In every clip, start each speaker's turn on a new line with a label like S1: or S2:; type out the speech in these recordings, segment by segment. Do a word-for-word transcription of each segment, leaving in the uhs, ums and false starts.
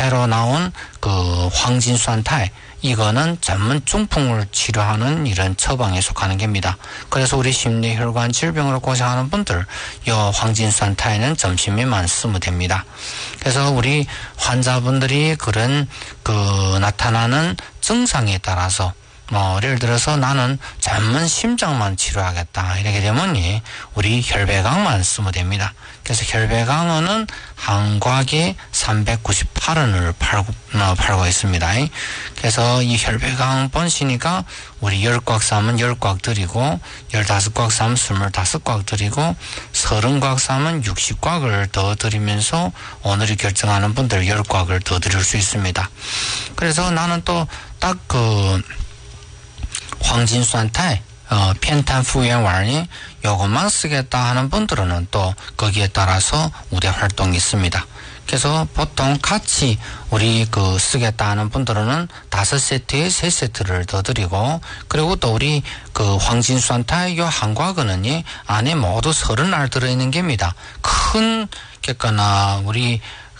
S1: 새로 나온 그 황진수한테 이거는 전문 중풍을 치료하는 이런 처방에 속하는 겁니다. 그래서 우리 심뇌혈관 질병으로 고생하는 분들 이 황진수한테는 점심에만 쓰면 됩니다. 그래서 우리 환자분들이 그런 그 나타나는 증상에 따라서 뭐 예를 들어서 나는 전문 심장만 치료하겠다 이렇게 되면 우리 혈배강만 쓰면 됩니다. 그래서 혈배강은 한곽에 삼백구십팔 원을 팔고, 어, 팔고 있습니다. 그래서 이 혈배강 본시니까 우리 열 곽 사면 열 곽 드리고 열다섯 곽 사면 스물다섯 곽 드리고 서른 곽 사면 육십 곽을 더 드리면서 오늘이 결정하는 분들 열 곽을 더 드릴 수 있습니다. 그래서 나는 또 딱 그 황진수한테 어, 펜탄푸엔왈이 요것만 쓰겠다 하는 분들은 또 거기에 따라서 우대 활동이 있습니다. 그래서 보통 같이 우리 그 쓰겠다 하는 분들은 다섯 세트에 세 세트를 더 드리고 그리고 또 우리 그 황진수한테 요 한과근은 안에 모두 서른 알 들어있는 겁니다. 큰 겠거나 우리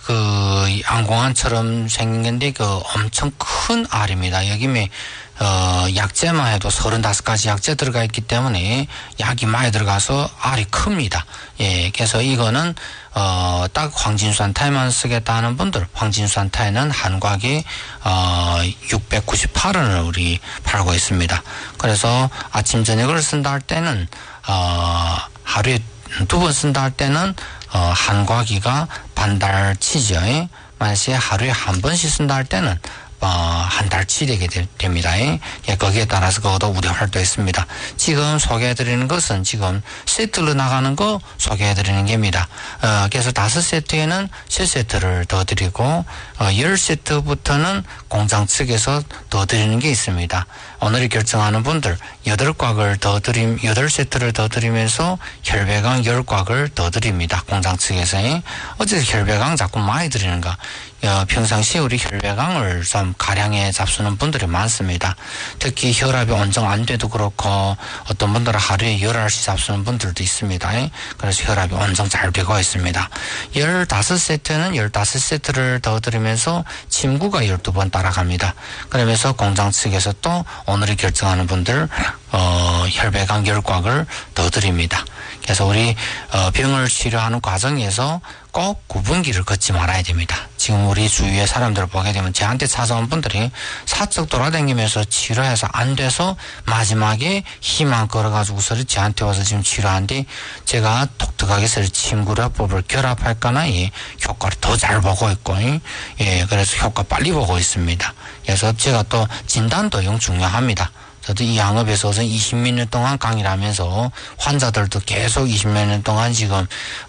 S1: 그 안공환처럼 생긴 건데 그 엄청 큰 알입니다. 여기에 어, 약재만 해도 서른다섯 가지 약재 들어가 있기 때문에 약이 많이 들어가서 알이 큽니다. 예, 그래서 이거는, 어, 딱 황진수한테만 쓰겠다 하는 분들, 황진수한테는 한곽에, 어, 육백구십팔 원을 우리 팔고 있습니다. 그래서 아침, 저녁을 쓴다 할 때는, 어, 하루에 두 번 쓴다 할 때는, 어, 한곽이가 반달치죠. 만약에 하루에 한 번씩 쓴다 할 때는, 어, 한 달치 되게 되, 됩니다. 예, 거기에 따라서 그것도 우대 활동이 있습니다. 지금 소개해드리는 것은 지금 세트로 나가는 거 소개해드리는 겁니다. 어, 그래서 다섯 세트에는 세 세트를 더 드리고, 어, 열 세트부터는 공장 측에서 더 드리는 게 있습니다. 오늘이 결정하는 분들, 여덟 곽을 더 드림, 여덟 세트를 더 드리면서 혈배강 열 곽을 더 드립니다. 공장 측에서. 어째서 혈배강 자꾸 많이 드리는가? 어, 평상시에 우리 혈배강을 좀 가량해 잡수는 분들이 많습니다. 특히 혈압이 온정 안 돼도 그렇고 어떤 분들은 하루에 열 알씩 잡수는 분들도 있습니다. 그래서 혈압이 온정 잘 되고 있습니다. 열다섯 세트는 열다섯 세트를 더 드리면서 침구가 열두 번 따라갑니다. 그러면서 공장 측에서 또 오늘이 결정하는 분들 어, 혈배강 열 곽을 더 드립니다. 그래서 우리 어, 병을 치료하는 과정에서 꼭 구분기를 걷지 말아야 됩니다. 지금 우리 주위의 사람들을 보게 되면 저한테 찾아온 분들이 사적 돌아다니면서 치료해서 안 돼서 마지막에 희망 걸어가지고서 저한테 와서 지금 치료하는데 제가 독특하게 침구라법을 결합할까나 예, 효과를 더 잘 보고 있고 예, 그래서 효과 빨리 보고 있습니다. 그래서 제가 또 진단도 영 중요합니다. 저도 이 양업에서 이십몇 년 동안 강의를 하면서 환자들도 계속 이십몇 년 동안 지금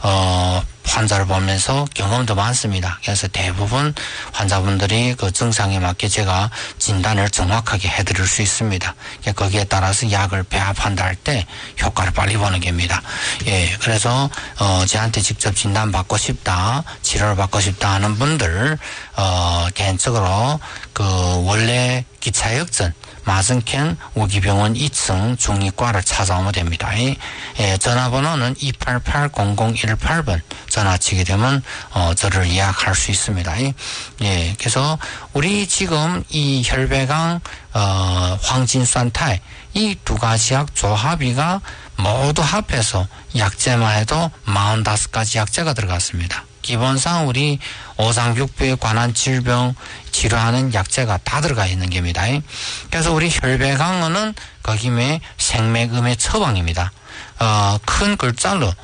S1: 어 환자를 보면서 경험도 많습니다. 그래서 대부분 환자분들이 그 증상에 맞게 제가 진단을 정확하게 해드릴 수 있습니다. 거기에 따라서 약을 배합한다 할 때 효과를 빨리 보는 겁니다. 예, 그래서 어 저한테 직접 진단받고 싶다, 치료를 받고 싶다 하는 분들 어 개인적으로 그 원래 기차역전 마승캔 우기병원 이 층 중이과를 찾아오면 됩니다. 예, 전화번호는 이팔팔 공공일팔 번 전화치게 되면 어, 저를 예약할 수 있습니다. 예, 그래서 우리 지금 이 혈배강 어, 황진수한테 이 두 가지 약 조합이가 모두 합해서 약재만 해도 사십오 가지 약재가 들어갔습니다. 기본상 우리 오상육부에 관한 질병 치료하는 약재가 다 들어가 있는 겁니다. 그래서 우리 혈배강은 거기에 생맥음의 처방입니다. 어, 큰 글자로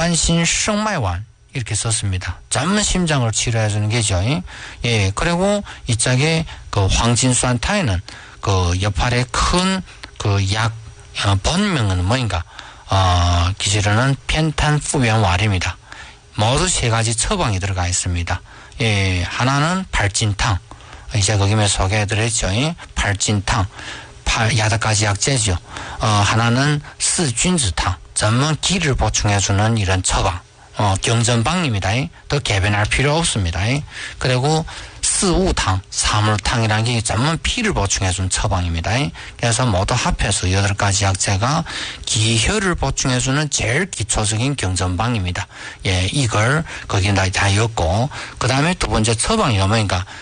S1: 관신성맥완 이렇게 썼습니다. 전문 심장을 치료해주는 게죠. 예, 그리고 이쪽에 그 황진수한테는 그 옆팔에 큰 그 약 어, 본명은 뭐인가? 어, 기술은 펜탄푸엔왈입니다. 모두 세 가지 처방이 들어가 있습니다. 예, 하나는 발진탕. 이제 거기에 소개해드렸죠. 발진탕. 여덟 가지 약재죠. 어, 하나는 스균즈탕. 전문 기를 보충해주는 이런 처방. 어, 경전방입니다. 더 개변할 필요 없습니다. 그리고 스우탕, 사물탕이라는 게 전문 피를 보충해준 처방입니다. 그래서 모두 합해서 여덟 가지 약재가 기혈을 보충해주는 제일 기초적인 경전방입니다. 예, 이걸 거기에 다 였고, 그 다음에 두 번째 처방이 뭐인가?